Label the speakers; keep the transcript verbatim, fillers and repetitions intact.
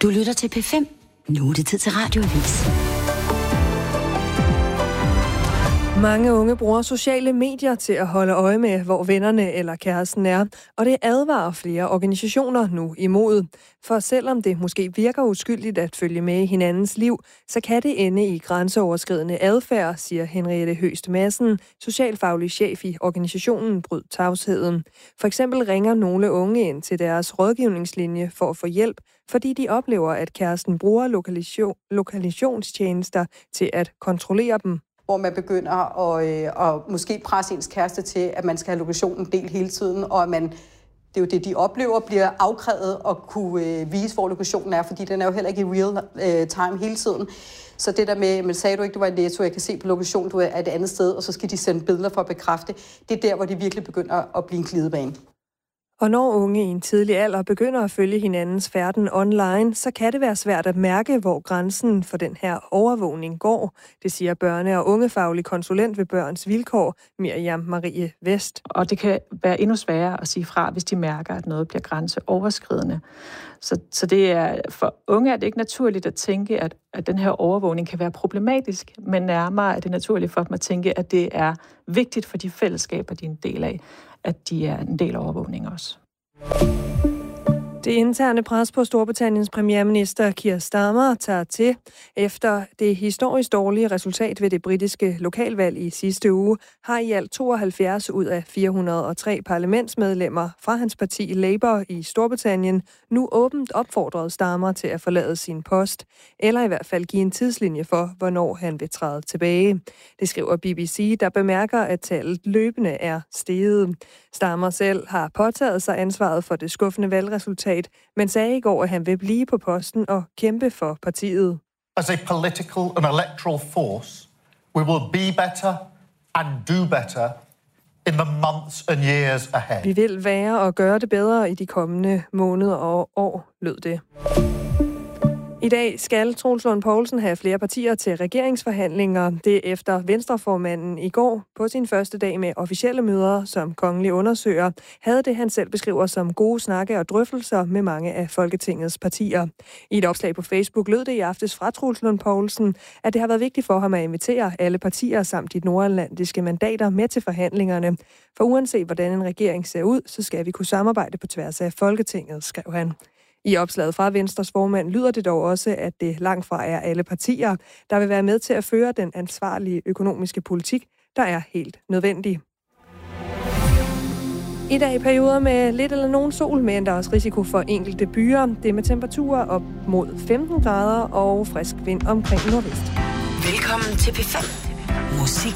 Speaker 1: Du lytter til P fem. Nu er det tid til Radioavis.
Speaker 2: Mange unge bruger sociale medier til at holde øje med, hvor vennerne eller kæresten er, og det advarer flere organisationer nu imod. For selvom det måske virker uskyldigt at følge med i hinandens liv, så kan det ende i grænseoverskridende adfærd, siger Henriette Høst Madsen, socialfaglig chef i organisationen Bryd Tavsheden. For eksempel ringer nogle unge ind til deres rådgivningslinje for at få hjælp, fordi de oplever, at kæresten bruger lokalisation, lokalisationstjenester til at kontrollere dem.
Speaker 3: Hvor man begynder at, øh, at måske presse ens kæreste til, at man skal have lokationen delt hele tiden, og at man, det er jo det, de oplever, bliver afkrævet at kunne øh, vise, hvor lokationen er, fordi den er jo heller ikke i real øh, time hele tiden. Så det der med, men sagde du ikke, du var i Netto, jeg kan se på lokationen, du er et andet sted, og så skal de sende billeder for at bekræfte, det er der, hvor de virkelig begynder at blive en glidebane.
Speaker 2: Og når unge i en tidlig alder begynder at følge hinandens færden online, så kan det være svært at mærke, hvor grænsen for den her overvågning går. Det siger børne- og ungefaglig konsulent ved Børns Vilkår, Miriam Marie Vest.
Speaker 4: Og det kan være endnu sværere at sige fra, hvis de mærker, at noget bliver grænseoverskridende. Så, så det er, for unge er det ikke naturligt at tænke, at, at den her overvågning kan være problematisk, men nærmere er det naturligt for dem at tænke, at det er vigtigt for de fællesskaber, de er en del af, at de er en del af overvågning også.
Speaker 2: Det interne pres på Storbritanniens premierminister Keir Starmer tager til efter det historisk dårlige resultat ved det britiske lokalvalg i sidste uge, har i alt tooghalvfjerds ud af fire hundrede og tre parlamentsmedlemmer fra hans parti Labour i Storbritannien nu åbent opfordret Starmer til at forlade sin post, eller i hvert fald give en tidslinje for, hvornår han vil træde tilbage. Det skriver B B C, der bemærker, at tallet løbende er steget. Starmer selv har påtaget sig ansvaret for det skuffende valgresultat, men sagde i går, at han vil blive på posten og kæmpe for partiet.
Speaker 5: As a political and electoral force, we will be better and do better in the months and years ahead.
Speaker 2: Vi vil være og gøre det bedre i de kommende måneder og år, lød det. I dag skal Troels Lund Poulsen have flere partier til regeringsforhandlinger. Det efter Venstreformanden i går på sin første dag med officielle møder som kongelig undersøger, havde det han selv beskriver som gode snakke og drøftelser med mange af Folketingets partier. I et opslag på Facebook lød det i aftes fra Troels Lund Poulsen, at det har været vigtigt for ham at invitere alle partier samt de nordatlantiske mandater med til forhandlingerne. For uanset hvordan en regering ser ud, så skal vi kunne samarbejde på tværs af Folketinget, skrev han. I opslaget fra Venstres formand lyder det dog også, at det langt fra er alle partier, der vil være med til at føre den ansvarlige økonomiske politik, der er helt nødvendig. I dag perioder med lidt eller nogen sol, men der er også risiko for enkelte byer. Det er med temperaturer op mod femten grader og frisk vind omkring nordvest.
Speaker 1: Velkommen til P fem. Musik